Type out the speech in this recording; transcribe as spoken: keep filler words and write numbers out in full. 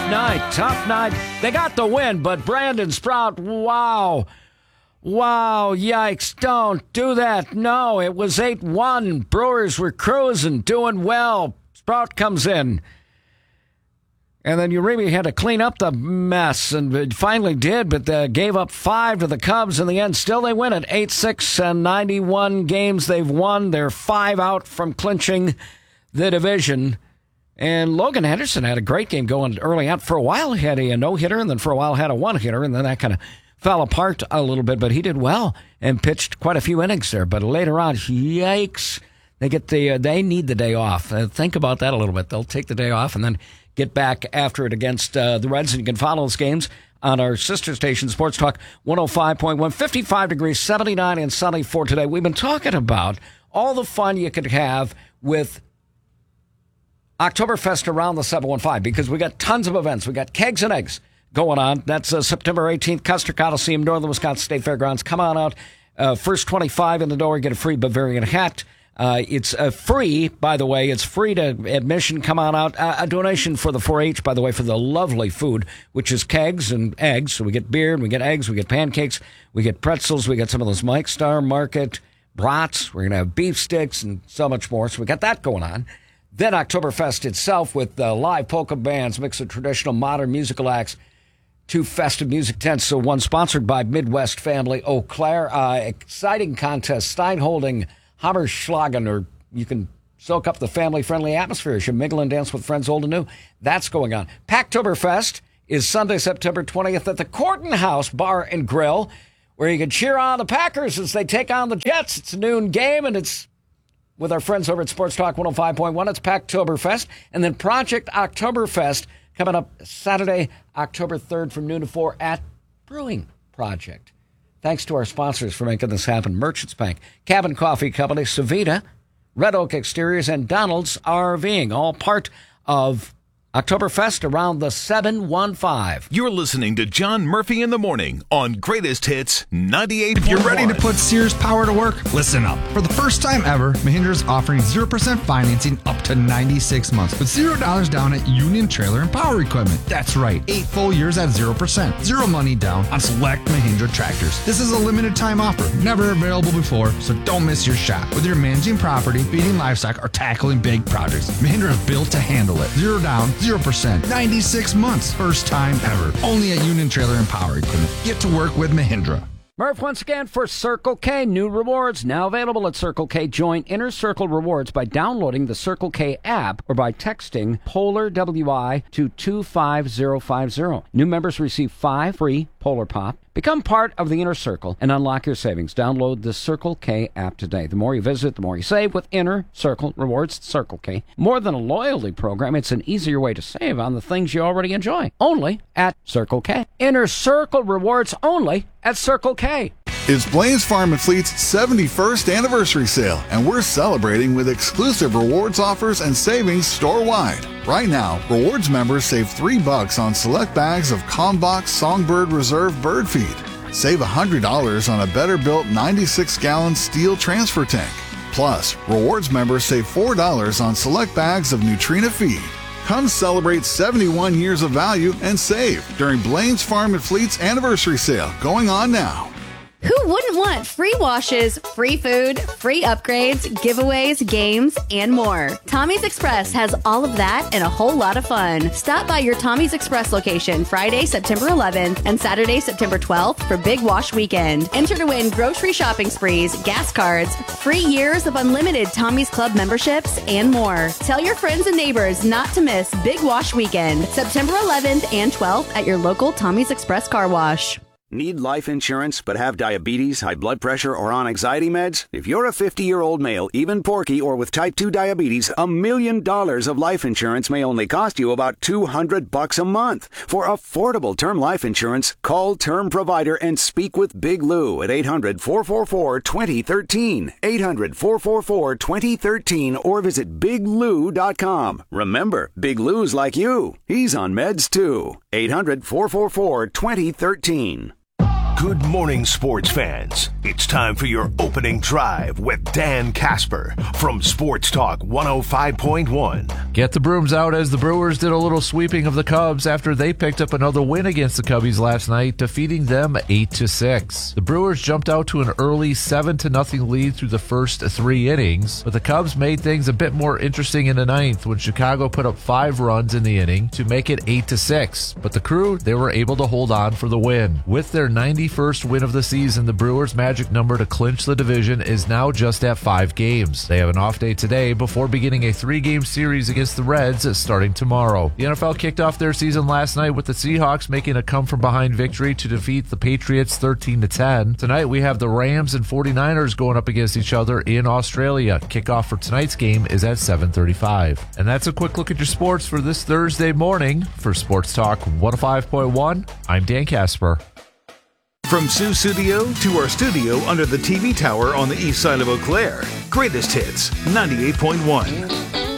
night, tough night. They got the win, but Brandon Sprout, wow. Wow, yikes, don't do that. No, it was eight one. Brewers were cruising, doing well. Sprout comes in. And then Uribe had to clean up the mess, and it finally did, but uh, gave up five to the Cubs in the end. Still, they win it. eight six and ninety-one games they've won. They're five out from clinching the division. And Logan Henderson had a great game going early on. For a while, he had a no-hitter, and then for a while had a one-hitter, and then that kind of fell apart a little bit. But he did well and pitched quite a few innings there. But later on, yikes, they get the uh, they need the day off. Uh, think about that a little bit. They'll take the day off and then get back after it against uh, the Reds. And you can follow those games on our sister station, Sports Talk one oh five point one. fifty-five degrees, seventy-nine and sunny for today. We've been talking about all the fun you could have with Oktoberfest around the seven one five, because we got tons of events. We got Kegs and Eggs going on. That's uh, September eighteenth, Custer Coliseum, Northern Wisconsin State Fairgrounds. Come on out. Uh, first twenty-five in the door, get a free Bavarian hat. Uh, it's uh, free, by the way. It's free to admission. Come on out. Uh, a donation for the four H, by the way, for the lovely food, which is kegs and eggs. So we get beer, and we get eggs, we get pancakes, we get pretzels, we get some of those Mike Star Market brats. We're going to have beef sticks and so much more. So we got that going on. Then Oktoberfest itself with uh, live polka bands, mix of traditional modern musical acts, two festive music tents. So one sponsored by Midwest Family Eau Claire. Uh, exciting contest, Steinholding Hammerschlagen, or you can soak up the family-friendly atmosphere as you mingle and dance with friends old and new. That's going on. Packtoberfest is Sunday, September twentieth at the Corton House Bar and Grill, where you can cheer on the Packers as they take on the Jets. It's a noon game, and it's with our friends over at Sports Talk one oh five point one. It's Packtoberfest. And then Project Oktoberfest coming up Saturday, October third from noon to four at Brewing Project. Thanks to our sponsors for making this happen. Merchants Bank, Cabin Coffee Company, Savita, Red Oak Exteriors, and Donald's RVing, all part of Oktoberfest around the seven one five. You're listening to John Murphy in the Morning on Greatest Hits ninety-eight point one. If you're ready to put Sears power to work, listen up. For the first time ever, Mahindra is offering zero percent financing up to ninety-six months with zero dollars down at Union Trailer and Power Equipment. That's right, eight full years at zero percent. Zero money down on select Mahindra tractors. This is a limited time offer, never available before, so don't miss your shot. Whether you're managing property, feeding livestock, or tackling big projects, Mahindra is built to handle it. Zero down, zero percent, ninety-six months, first time ever. Only at Union Trailer and Power Equipment. Get to work with Mahindra. Murph once again for Circle K. New rewards now available at Circle K. Join Inner Circle Rewards by downloading the Circle K app or by texting Polar W I to two five zero five zero. New members receive five free Polar Pop. Become part of the Inner Circle and unlock your savings. Download the Circle K app today. The more you visit, the more you save with Inner Circle Rewards. Circle K. More than a loyalty program, it's an easier way to save on the things you already enjoy. Only at Circle K. Inner Circle Rewards only at Circle K. It's Blain's Farm and Fleet's seventy-first anniversary sale, and we're celebrating with exclusive rewards offers and savings store-wide. Right now, rewards members save three bucks on select bags of Kalmbach Songbird Reserve bird feed. Save one hundred dollars on a better-built ninety-six gallon steel transfer tank. Plus, rewards members save four dollars on select bags of Nutrina feed. Come celebrate seventy-one years of value and save during Blain's Farm and Fleet's anniversary sale going on now. Who wouldn't want free washes, free food, free upgrades, giveaways, games, and more? Tommy's Express has all of that and a whole lot of fun. Stop by your Tommy's Express location Friday, September eleventh and Saturday, September twelfth for Big Wash Weekend. Enter to win grocery shopping sprees, gas cards, free years of unlimited Tommy's Club memberships, and more. Tell your friends and neighbors not to miss Big Wash Weekend, September eleventh and twelfth at your local Tommy's Express car wash. Need life insurance but have diabetes, high blood pressure, or on anxiety meds? If you're a fifty-year-old male, even porky, or with type two diabetes, a million dollars of life insurance may only cost you about two hundred bucks a month. For affordable term life insurance, call Term Provider and speak with Big Lou at eight hundred, four four four, two zero one three, eight hundred, four four four, two zero one three, or visit big lou dot com. Remember, Big Lou's like you. He's on meds too. eight hundred, four four four, two zero one three. Good morning, sports fans. It's time for your opening drive with Dan Casper from Sports Talk one oh five point one. Get the brooms out as the Brewers did a little sweeping of the Cubs after they picked up another win against the Cubbies last night, defeating them eight to six. The Brewers jumped out to an early seven to nothing lead through the first three innings, but the Cubs made things a bit more interesting in the ninth when Chicago put up five runs in the inning to make it eight to six. But the Crew, they were able to hold on for the win. With their ninety-first win of the season, the Brewers' magic number to clinch the division is now just at five games. They have an off day today before beginning a three-game series against the Reds starting tomorrow. The N F L kicked off their season last night with the Seahawks making a come-from-behind victory to defeat the Patriots thirteen to ten. Tonight we have the Rams and forty-niners going up against each other in Australia. Kickoff for tonight's game is at seven thirty-five. And that's a quick look at your sports for this Thursday morning. For Sports Talk one oh five point one, I'm Dan Casper. From Sioux Studio to our studio under the T V tower on the east side of Eau Claire, Greatest Hits ninety-eight point one.